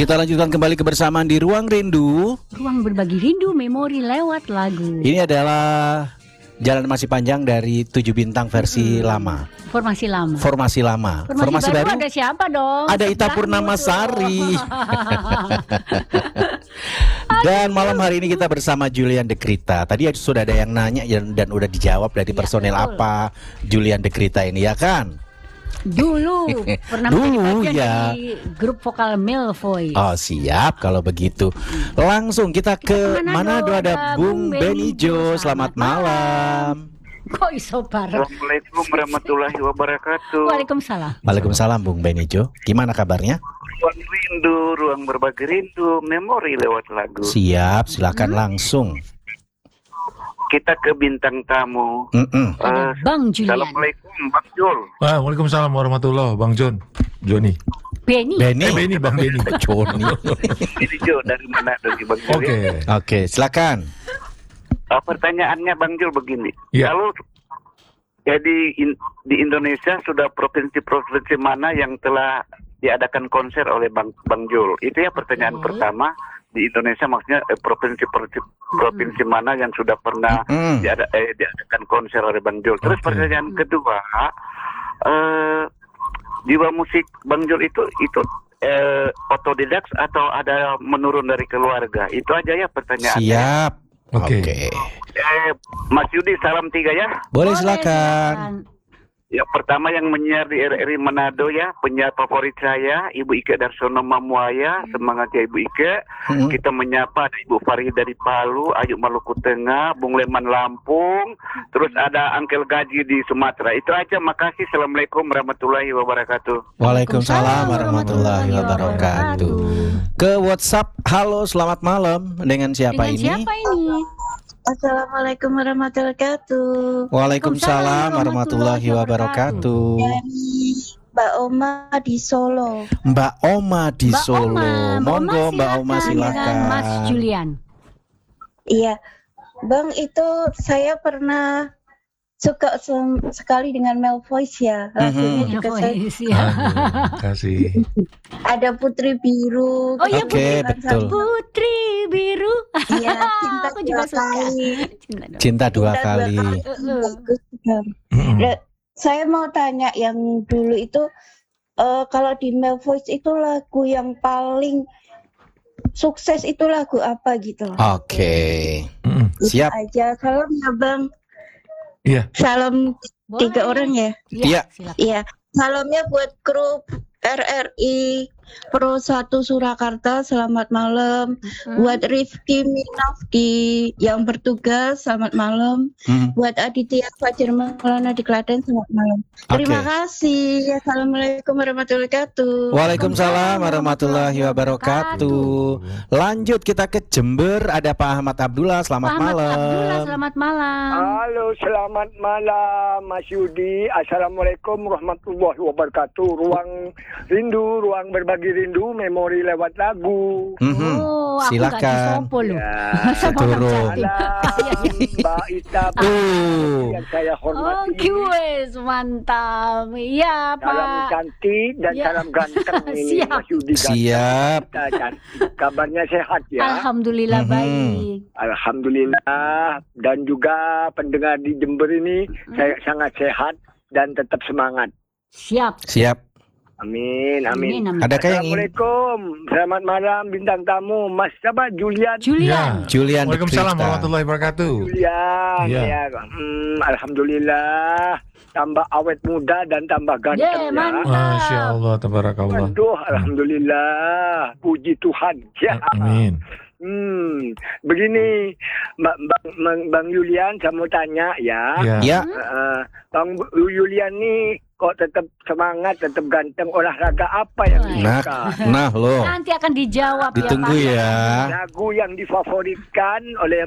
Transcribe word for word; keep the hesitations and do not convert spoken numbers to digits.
Kita lanjutkan kembali kebersamaan di Ruang Rindu. Ruang berbagi rindu memori lewat lagu. Ini adalah Jalan Masih Panjang dari tujuh bintang versi hmm. lama. Formasi lama. Formasi lama. Formasi, Formasi baru, baru ada siapa dong? Ada Ita Purnamasari. Dan malam hari ini kita bersama Julian Dekrita. Tadi sudah ada yang nanya dan, dan udah dijawab dari ya, personel betul. Apa Julian Dekrita ini, ya kan? Dulu pernah Dulu ya di grup vokal Male Voice. Oh siap kalau begitu. Langsung kita ke Manado, ada Bung Benijo. Selamat malam. Kok iso bareng? Assalamualaikum warahmatullahi wabarakatuh. Waalaikumsalam. Waalaikumsalam Bung Benijo. Gimana kabarnya? Ruang rindu, ruang berbagi rindu, memori lewat lagu. Siap, silakan hmm. langsung. Kita ke bintang tamu. Mm-mm. Uh, Bang Julian. Assalamualaikum Bang Jul. Ah, Waalaikumsalam warahmatullahi Bang John. Joni. Benny. Benny. Eh, Benny Bang Benny. Joni. Ini Jo dari mana dari Bang Jul? Oke. Okay. Oke, okay, silakan. Uh, pertanyaannya Bang Jul begini. Ya. Kalau jadi in, di Indonesia sudah provinsi-provinsi mana yang telah diadakan konser oleh Bang Bang Jul? Itu ya pertanyaan hmm. pertama. Di Indonesia maksudnya eh, provinsi provinsi mana yang sudah pernah mm. diada, eh, diadakan konser oleh Bang Jul. Terus okay. pertanyaan kedua, eh, jiwa musik Bang Jul itu itu eh, otodidak atau ada menurun dari keluarga? Itu aja ya pertanyaannya. Siap. Oke. Okay. Okay. Eh, Mas Yudi salam tiga ya. Boleh, Boleh silakan. silakan. Ya, pertama yang menyiar di R R I Manado ya, penyiar favorit saya, Ibu Ike Darsono Mamuaya, semangat ya Ibu Ike. Hmm. Kita menyapa ada Ibu Farida dari Palu, Ayu Maluku Tengah, Bung Leman Lampung, terus ada Angkel Gaji di Sumatera. Itu aja, makasih. Assalamualaikum warahmatullahi wabarakatuh. Waalaikumsalam warahmatullahi wabarakatuh. Ke WhatsApp, halo selamat malam, dengan siapa dengan ini? Siapa ini? Assalamualaikum warahmatullahi wabarakatuh. Waalaikumsalam warahmatullahi wabarakatuh. Dari Mbak Oma di Solo. Mbak Oma di Mbak Solo. Oma. Monggo Mbak Mbak Oma silakan. Mas Julian. Iya, Bang, itu saya pernah suka sem- sekali dengan Male Voice ya. Lagunya Mm-hmm. juga saya. Ya. Kasih. Ada Putri Biru. Oh iya, Oke, Putri betul. Putri Biru. Iya, cinta Aku dua juga suka. kali. Cinta dua. Cinta dua Cinta kali. dua kali. Bagus juga. Nah, saya mau tanya yang dulu itu uh, kalau di Male Voice itu lagu yang paling sukses itu lagu apa gitu loh. Oke. Itu Siap. aja. Salam ya Bang. Iya. Salam Boleh. tiga orang ya. Iya. Silakan. Iya. Salamnya buat grup R R I Pro satu Surakarta, selamat malam. Hmm. Buat Rifki Minaf di yang bertugas, selamat malam. Hmm. Buat Aditya Fajar Maulana di Klaten, selamat malam. Terima Oke. kasih. Assalamualaikum warahmatullahi wabarakatuh. Waalaikumsalam warahmatullahi wabarakatuh. Lanjut kita ke Jember, ada Pak Ahmad Abdullah. Selamat Pak Ahmad malam. Abdullah, selamat malam. Halo, selamat malam Mas Yudi. Assalamualaikum warahmatullahi wabarakatuh. Ruang rindu, ruang berbagi rindu, memori lewat lagu. Mhm. Oh, aku Silakan. gak disopo loh. Ya, Sama turun. Kang Jatim. Salam Mbak Ita Uh. yang saya Oh, hormati. wes mantap. Iya, Salam Pak. cantik dan Ya. salam ganteng ini Siap. Mas Yudi. ganteng. Siap. Kita cantik. Kabarnya sehat ya. Alhamdulillah Mhm. baik. Alhamdulillah. Dan juga pendengar di Jember ini saya sangat sehat dan tetap semangat. Siap. Siap. Amin, amin. Amin, amin. Adakah yang ingin? Assalamualaikum. Selamat malam bintang tamu. Mas siapa? Julian. Julian. Julian Waalaikumsalam Dekrita. warahmatullahi wabarakatuh. Julian. Iya. Ya. Hmm, Alhamdulillah. Tambah awet muda dan tambah ganteng Yeah, ya. mantap. Masya Allah, tabarakallah. Waduh, Alhamdulillah. Puji Tuhan. Ya. Amin. Hmm, begini, Mbak Bang, Bang, Bang Julian, saya mau tanya ya. Ya. Ya. Uh, Bang Julian nih kok tetap semangat, tetap ganteng, olahraga apa yang Nah, disuka? nah loh. Nanti akan dijawab Ditunggu ya, Pak. ya. Lagu yang difavoritkan oleh